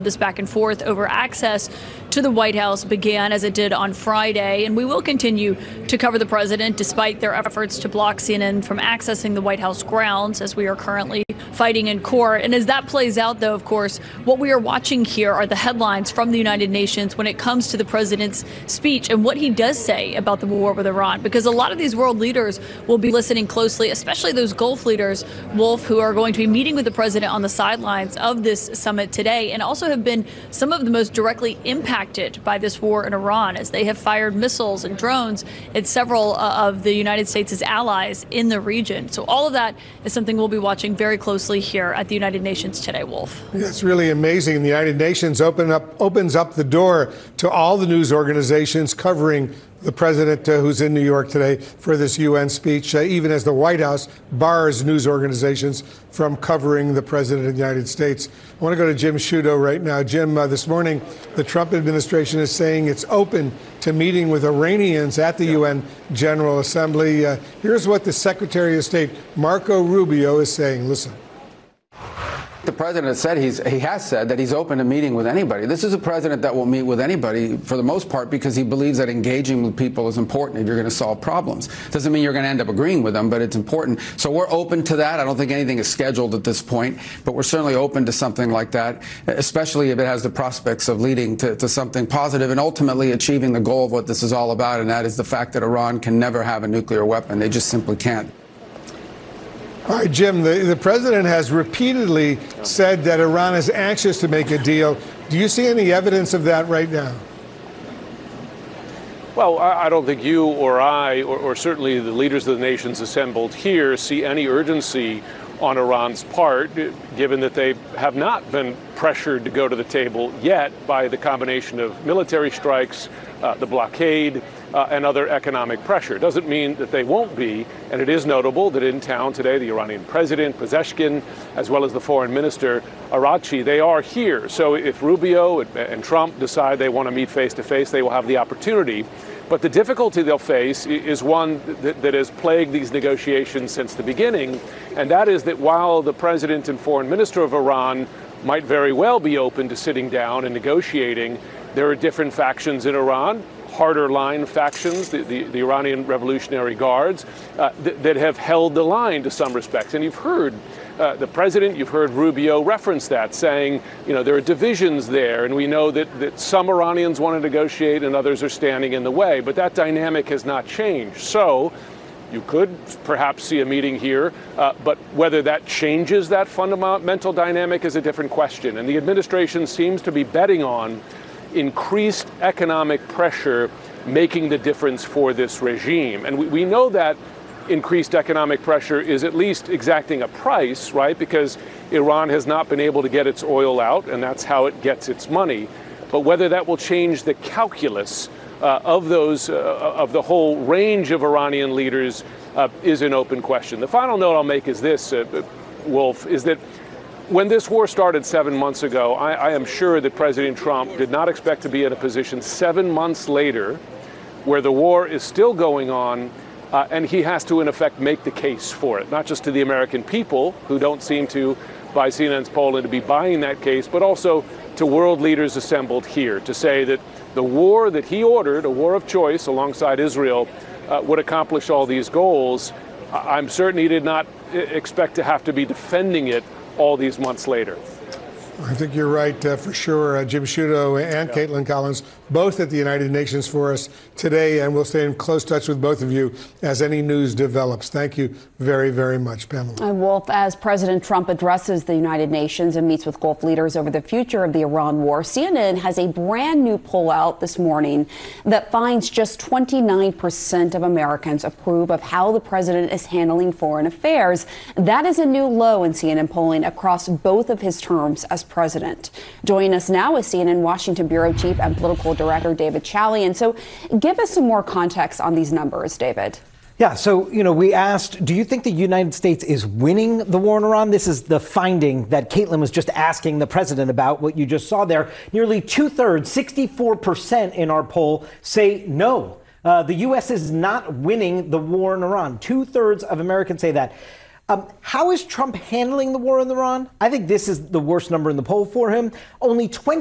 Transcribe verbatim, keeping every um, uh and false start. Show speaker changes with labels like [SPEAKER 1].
[SPEAKER 1] This back and forth over access to the White House began as it did on Friday, and we will continue to cover the president despite their efforts to block C N N from accessing the White House grounds as we are currently fighting in court. And as that plays out, though, of course, what we are watching here are the headlines from the United Nations when it comes to the president's speech and what he does say about the war with Iran, because a lot of these world leaders will be listening closely, especially those Gulf leaders, Wolf, who are going to be meeting with the president on the sidelines of this summit today, and also have been some of the most directly impacted by this war in Iran, as they have fired missiles and drones at several uh, of the United States' allies in the region. So all of that is something we'll be watching very closely here at the United Nations today, Wolf.
[SPEAKER 2] That's really amazing. The United Nations open up, opens up the door to all the news organizations covering the president uh, who's in New York today for this U N speech, uh, even as the White House bars news organizations from covering the president of the United States. I want to go to Jim Sciutto right now. Jim, uh, this morning, the Trump administration is saying it's open to meeting with Iranians at the yeah. U N General Assembly. Uh, here's what the Secretary of State, Marco Rubio, is saying. Listen.
[SPEAKER 3] The president has said he's he has said that he's open to meeting with anybody. This is a president that will meet with anybody for the most part because he believes that engaging with people is important if you're going to solve problems. Doesn't mean you're going to end up agreeing with them, but it's important. So we're open to that. I don't think anything is scheduled at this point, but we're certainly open to something like that, especially if it has the prospects of leading to, to something positive and ultimately achieving the goal of what this is all about, and that is the fact that Iran can never have a nuclear weapon. They just simply can't.
[SPEAKER 2] All right, Jim, the, the president has repeatedly said that Iran is anxious to make a deal. Do you see any evidence of that right now?
[SPEAKER 4] Well, I don't think you or I, or, or certainly the leaders of the nations assembled here, see any urgency on Iran's part, given that they have not been pressured to go to the table yet by the combination of military strikes, uh, the blockade, uh, and other economic pressure. Doesn't mean that they won't be, and it is notable that in town today, the Iranian president, Pezeshkian, as well as the foreign minister, Araghchi, they are here. So if Rubio and Trump decide they want to meet face-to-face, they will have the opportunity. But the difficulty they'll face is one that, that has plagued these negotiations since the beginning, and that is that while the president and foreign minister of Iran might very well be open to sitting down and negotiating, there are different factions in Iran, harder line factions, the, the, the Iranian Revolutionary Guards, uh, th- that have held the line to some respects. And you've heard uh, the president, you've heard Rubio reference that, saying, you know, there are divisions there, and we know that, that some Iranians want to negotiate and others are standing in the way. But that dynamic has not changed. So you could perhaps see a meeting here, uh, but whether that changes that fundamental dynamic is a different question. And the administration seems to be betting on increased economic pressure making the difference for this regime. And we, we know that increased economic pressure is at least exacting a price, right? Because Iran has not been able to get its oil out, and that's how it gets its money. But whether that will change the calculus uh, of those, uh, of the whole range of Iranian leaders uh, is an open question. The final note I'll make is this, uh, Wolf, is that when this war started seven months ago, I, I am sure that President Trump did not expect to be in a position seven months later where the war is still going on, uh, and he has to, in effect, make the case for it, not just to the American people, who don't seem to, by C N N's polling, to be buying that case, but also to world leaders assembled here to say that the war that he ordered, a war of choice alongside Israel, uh, would accomplish all these goals. I'm certain he did not expect to have to be defending it all these months later.
[SPEAKER 2] I think you're right uh, for sure. Uh, Jim Sciutto and yeah. Caitlin Collins, both at the United Nations for us today, and we'll stay in close touch with both of you as any news develops. Thank you very, very much, Pamela.
[SPEAKER 5] And Wolf, as President Trump addresses the United Nations and meets with Gulf leaders over the future of the Iran war, C N N has a brand new poll out this morning that finds just twenty-nine percent of Americans approve of how the president is handling foreign affairs. That is a new low in C N N polling across both of his terms as president. Joining us now is C N N Washington Bureau Chief and Political Director David Chalian. So give us some more context on these numbers, David.
[SPEAKER 6] Yeah, so, you know, we asked, do you think the United States is winning the war in Iran? This is the finding that Caitlin was just asking the president about, what you just saw there. Nearly two thirds, sixty-four percent in our poll say no. Uh, the U S is not winning the war in Iran. Two thirds of Americans say that. Um, how is Trump handling the war in Iran? I think this is the worst number in the poll for him. Only twenty